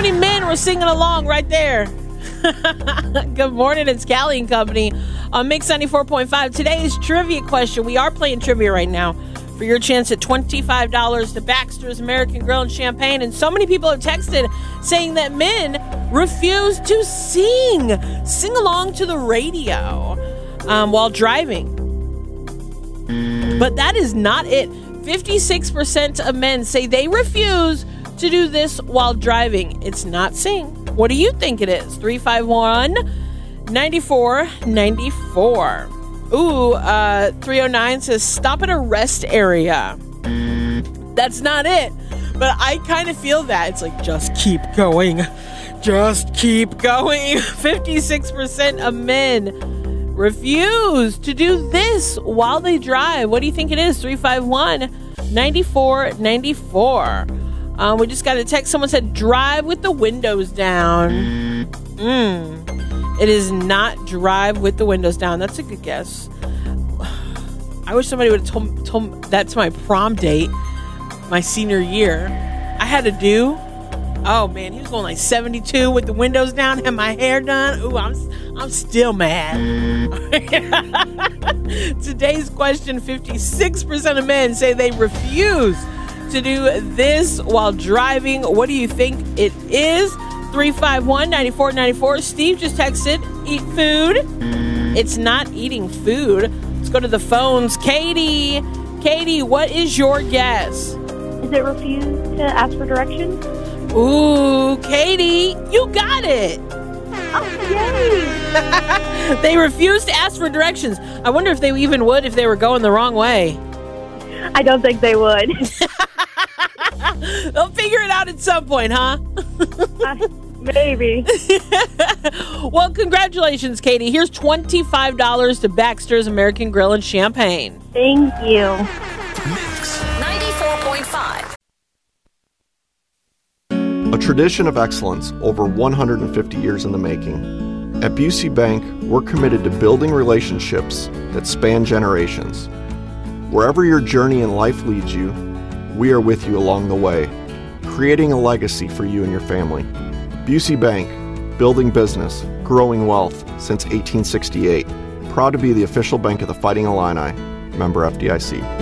many men were singing along right there? Good morning, it's Callie and Company on Mix 94.5. Today's trivia question. We are playing trivia right now for your chance at $25 to Baxter's American Grill and Champagne. And so many people have texted saying that men refuse to sing along to the radio while driving. But that is not it. 56% of men say they refuse to do this while driving. It's not sing. What do you think it is? 351-9494. Ooh, 309 says stop at a rest area. That's not it. But I kind of feel that. It's like, just keep going. Just keep going. 56% of men refuse to do this while they drive. What do you think it is? 351-9494. We just got a text. Someone said drive with the windows down. It is not drive with the windows down. That's a good guess. I wish somebody would have told that's my prom date, my senior year. I had to do. Oh man, he was going like 72 with the windows down, had my hair done. Ooh, I'm still mad. Today's question: 56% of men say they refuse to do this while driving. What do you think it is? 351-9494. Steve just texted, eat food. It's not eating food. Let's go to the phones. Katie, what is your guess? Is it refuse to ask for directions? Ooh, Katie, you got it. Oh, yay. They refuse to ask for directions. I wonder if they even would if they were going the wrong way. I don't think they would. They'll figure it out at some point, huh? Maybe. Well, congratulations, Katie. Here's $25 to Baxter's American Grill and Champagne. Thank you. Mix 94.5. A tradition of excellence over 150 years in the making. At Busey Bank, we're committed to building relationships that span generations. Wherever your journey in life leads you, we are with you along the way, creating a legacy for you and your family. Busey Bank, building business, growing wealth since 1868. Proud to be the official bank of the Fighting Illini. Member FDIC.